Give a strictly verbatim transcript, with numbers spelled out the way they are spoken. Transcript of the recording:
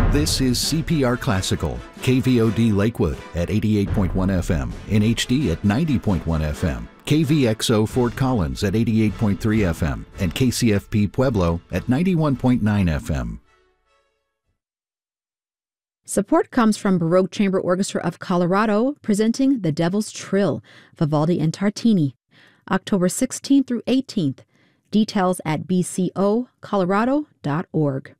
This is C P R Classical, K V O D Lakewood at eighty-eight point one F M, in H D at ninety point one F M, K V X O Fort Collins at eighty-eight point three F M, and K C F P Pueblo at ninety-one point nine F M. Support comes from Baroque Chamber Orchestra of Colorado, presenting The Devil's Trill, Vivaldi and Tartini, October sixteenth through eighteenth. Details at b c o colorado dot org.